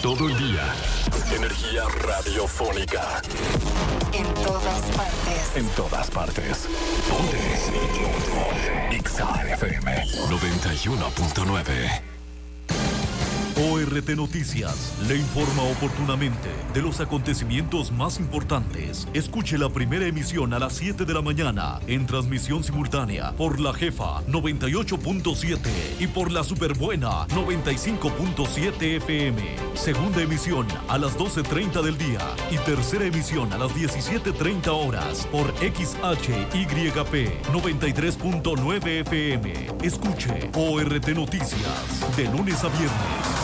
Todo el día. Energía radiofónica. En todas partes. En todas partes. Ponte. Exa FM 91.9. ORT Noticias le informa oportunamente de los acontecimientos más importantes. Escuche la primera emisión a las 7 de la mañana en transmisión simultánea por La Jefa 98.7 y por La Superbuena 95.7 FM. Segunda emisión a las 12:30 del día y tercera emisión a las 17:30 horas por XHYP 93.9 FM. Escuche ORT Noticias de lunes a viernes.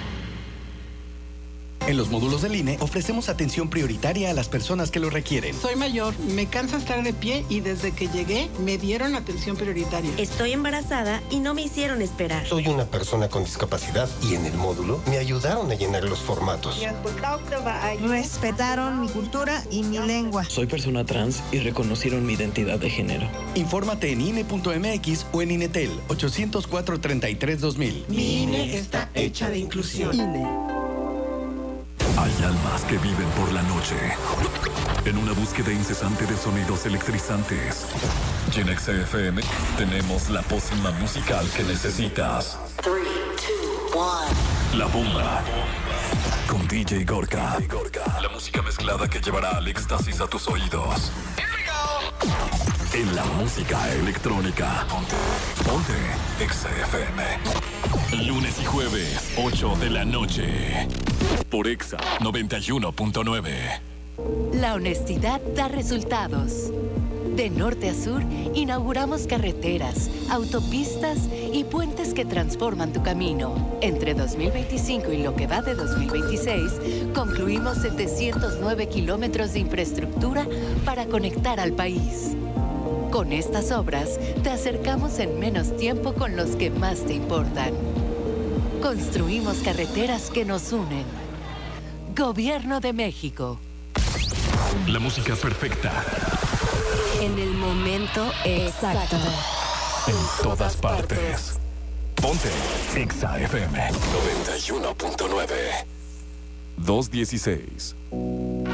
En los módulos del INE ofrecemos atención prioritaria a las personas que lo requieren. Soy mayor, me cansa estar de pie y desde que llegué me dieron atención prioritaria. Estoy embarazada y no me hicieron esperar. Soy una persona con discapacidad y en el módulo me ayudaron a llenar los formatos. Respetaron mi cultura y mi lengua. Soy persona trans y reconocieron mi identidad de género. Infórmate en INE.mx o en INETEL 804-33-2000. Mi INE está hecha de inclusión. INE. Hay almas que viven por la noche, en una búsqueda incesante de sonidos electrizantes. Y en Exa FM tenemos la pócima musical que necesitas. 3, 2, 1. La bomba. Con DJ Gorka. La música mezclada que llevará al éxtasis a tus oídos. En la música electrónica. Ponte Exa FM. Lunes y jueves, 8 de la noche. Por Exa 91.9. La honestidad da resultados. De norte a sur, inauguramos carreteras, autopistas y puentes que transforman tu camino. Entre 2025 y lo que va de 2026, concluimos 709 kilómetros de infraestructura para conectar al país. Con estas obras, te acercamos en menos tiempo con los que más te importan. Construimos carreteras que nos unen. Gobierno de México. La música perfecta. En el momento exacto. En todas partes. Ponte Exa FM 91.9. 216.